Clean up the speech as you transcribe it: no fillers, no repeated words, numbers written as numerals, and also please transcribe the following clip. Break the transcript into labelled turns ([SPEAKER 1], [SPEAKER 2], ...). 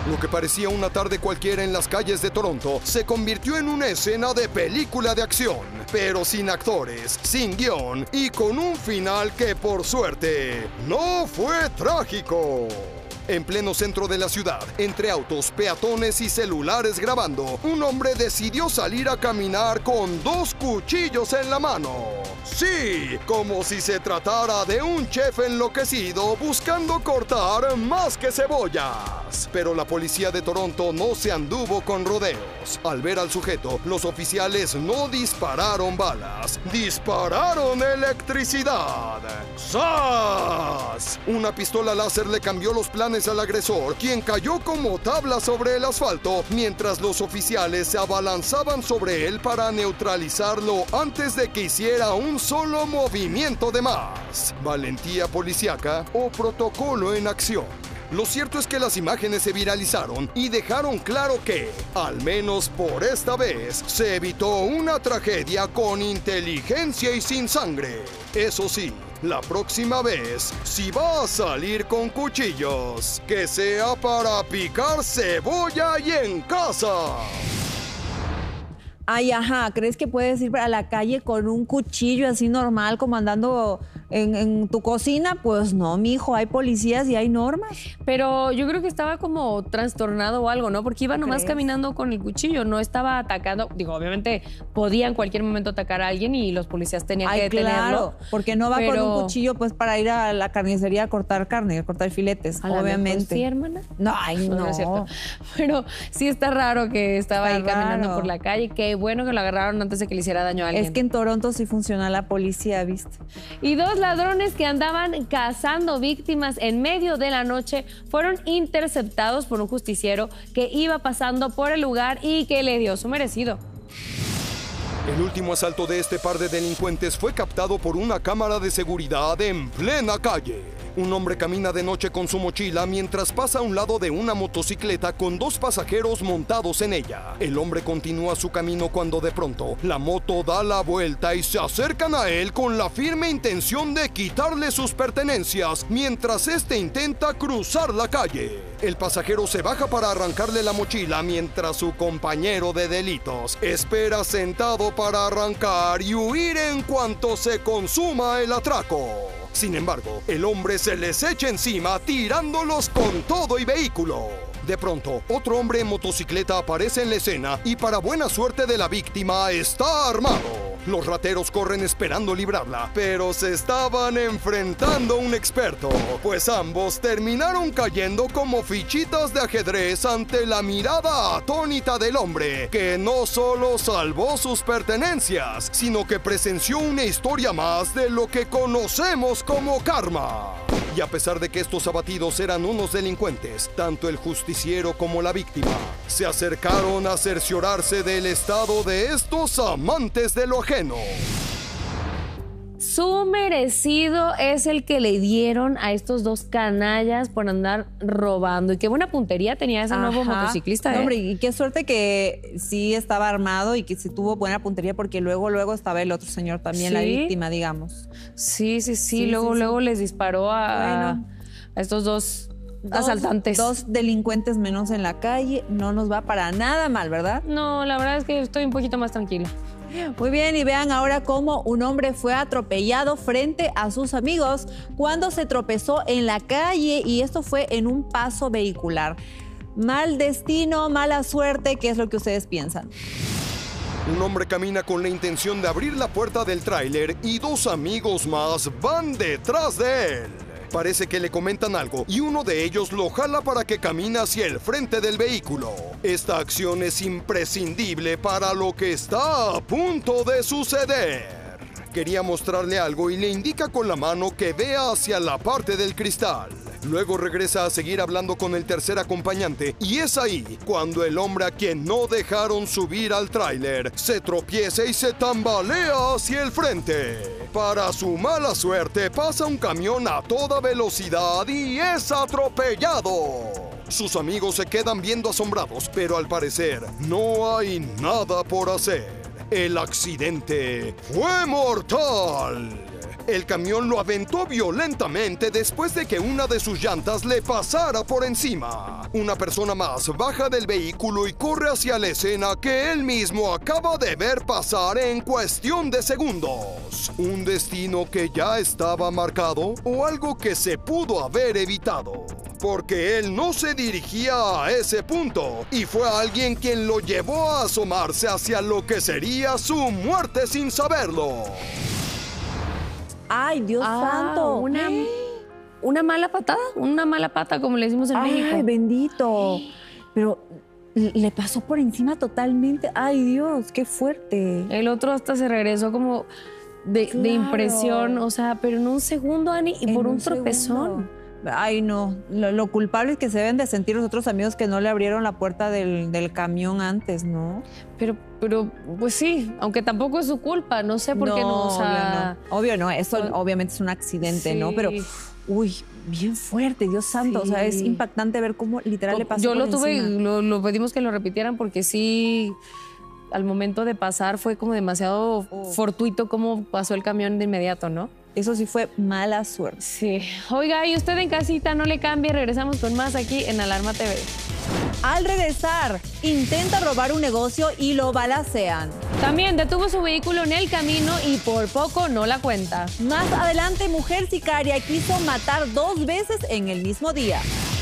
[SPEAKER 1] Lo que parecía una tarde cualquiera en las calles de Toronto se convirtió en una escena de película de acción, pero sin actores, sin guión y con un final que, por suerte, no fue trágico. En pleno centro de la ciudad, entre autos, peatones y celulares grabando, un hombre decidió salir a caminar con 2 cuchillos en la mano. Sí, como si se tratara de un chef enloquecido buscando cortar más que cebollas. Pero la policía de Toronto no se anduvo con rodeos. Al ver al sujeto, los oficiales no dispararon balas, dispararon electricidad. ¡Zas! Una pistola láser le cambió los planes al agresor, quien cayó como tabla sobre el asfalto, mientras los oficiales se abalanzaban sobre él para neutralizarlo antes de que hiciera un solo movimiento de más. ¿Valentía policíaca o protocolo en acción? Lo cierto es que las imágenes se viralizaron y dejaron claro que, al menos por esta vez, se evitó una tragedia con inteligencia y sin sangre. Eso sí, la próxima vez, si va a salir con cuchillos, que sea para picar cebolla y en casa.
[SPEAKER 2] Ay, ajá, ¿crees que puedes ir a la calle con un cuchillo así normal, como andando en tu cocina? Pues no, mijo, hay policías y hay normas.
[SPEAKER 3] Pero yo creo que estaba como trastornado o algo, ¿no? Porque iba nomás caminando con el cuchillo, no estaba atacando. Digo, obviamente podía en cualquier momento atacar a alguien y los policías tenían que detenerlo.
[SPEAKER 2] Claro, porque no va con un cuchillo pues para ir a la carnicería a cortar carne, a cortar filetes, obviamente.
[SPEAKER 3] ¿Sí, hermana?
[SPEAKER 2] No, ay, no.
[SPEAKER 3] No es cierto. Pero sí está raro que estaba ahí caminando por la calle. Qué bueno que lo agarraron antes de que le hiciera daño a alguien.
[SPEAKER 2] Es que en Toronto sí funciona la policía, ¿viste?
[SPEAKER 3] Y 2 ladrones que andaban cazando víctimas en medio de la noche fueron interceptados por un justiciero que iba pasando por el lugar y que le dio su merecido.
[SPEAKER 1] El último asalto de este par de delincuentes fue captado por una cámara de seguridad en plena calle. Un hombre camina de noche con su mochila mientras pasa a un lado de una motocicleta con 2 pasajeros montados en ella. El hombre continúa su camino cuando de pronto la moto da la vuelta y se acercan a él con la firme intención de quitarle sus pertenencias mientras este intenta cruzar la calle. El pasajero se baja para arrancarle la mochila mientras su compañero de delitos espera sentado para arrancar y huir en cuanto se consuma el atraco. Sin embargo, el hombre se les echa encima tirándolos con todo y vehículo. De pronto, otro hombre en motocicleta aparece en la escena y para buena suerte de la víctima está armado. Los rateros corren esperando librarla, pero se estaban enfrentando a un experto, pues ambos terminaron cayendo como fichitas de ajedrez ante la mirada atónita del hombre, que no solo salvó sus pertenencias, sino que presenció una historia más de lo que conocemos como karma. Y a pesar de que estos abatidos eran unos delincuentes, tanto el justiciero como la víctima se acercaron a cerciorarse del estado de estos amantes de lo ajeno.
[SPEAKER 3] Su merecido es el que le dieron a estos 2 canallas por andar robando. Y qué buena puntería tenía ese nuevo motociclista.
[SPEAKER 2] No, hombre, y qué suerte que sí estaba armado y que sí tuvo buena puntería, porque luego estaba el otro señor también, la víctima, digamos.
[SPEAKER 3] Sí. Luego les disparó a estos 2 asaltantes.
[SPEAKER 2] 2 delincuentes menos en la calle. No nos va para nada mal, ¿verdad?
[SPEAKER 3] No, la verdad es que estoy un poquito más tranquila.
[SPEAKER 2] Muy bien, y vean ahora cómo un hombre fue atropellado frente a sus amigos cuando se tropezó en la calle, y esto fue en un paso vehicular. Mal destino, mala suerte, ¿qué es lo que ustedes piensan?
[SPEAKER 1] Un hombre camina con la intención de abrir la puerta del tráiler y 2 amigos más van detrás de él. Parece que le comentan algo y uno de ellos lo jala para que camine hacia el frente del vehículo. Esta acción es imprescindible para lo que está a punto de suceder. Quería mostrarle algo y le indica con la mano que vea hacia la parte del cristal. Luego regresa a seguir hablando con el tercer acompañante y es ahí cuando el hombre a quien no dejaron subir al tráiler se tropieza y se tambalea hacia el frente. Para su mala suerte pasa un camión a toda velocidad y es atropellado. Sus amigos se quedan viendo asombrados, pero al parecer no hay nada por hacer. El accidente fue mortal. El camión lo aventó violentamente después de que una de sus llantas le pasara por encima. Una persona más baja del vehículo y corre hacia la escena que él mismo acaba de ver pasar en cuestión de segundos. Un destino que ya estaba marcado o algo que se pudo haber evitado. Porque él no se dirigía a ese punto y fue alguien quien lo llevó a asomarse hacia lo que sería su muerte sin saberlo.
[SPEAKER 2] ¡Ay, Dios santo!
[SPEAKER 3] Una mala patada, una mala pata, como le decimos en México.
[SPEAKER 2] ¡Ay, bendito! Pero le pasó por encima totalmente. ¡Ay, Dios, qué fuerte!
[SPEAKER 3] El otro hasta se regresó como de impresión, o sea, pero en un segundo, Ani, y por un tropezón.
[SPEAKER 2] Ay, no. Lo culpable es que se deben de sentir los otros amigos que no le abrieron la puerta del camión antes, ¿no?
[SPEAKER 3] Pero, pues sí, aunque tampoco es su culpa, no sé por qué no, o sea...
[SPEAKER 2] Obvio no, eso obviamente es un accidente,
[SPEAKER 3] sí.
[SPEAKER 2] ¿no? Pero, uy, bien fuerte, Dios santo,
[SPEAKER 3] sí.
[SPEAKER 2] O sea, es impactante ver cómo literal le pasó
[SPEAKER 3] Yo
[SPEAKER 2] por
[SPEAKER 3] lo tuve,
[SPEAKER 2] encima.
[SPEAKER 3] lo pedimos que lo repitieran porque sí, al momento de pasar fue como demasiado fortuito cómo pasó el camión de inmediato, ¿no?
[SPEAKER 2] Eso sí fue mala suerte.
[SPEAKER 3] Sí. Oiga, y usted en casita, no le cambie, regresamos con más aquí en Alarma TV.
[SPEAKER 2] Al regresar, intenta robar un negocio y lo balacean.
[SPEAKER 3] También detuvo su vehículo en el camino y por poco no la cuenta.
[SPEAKER 2] Más adelante, mujer sicaria quiso matar 2 veces en el mismo día.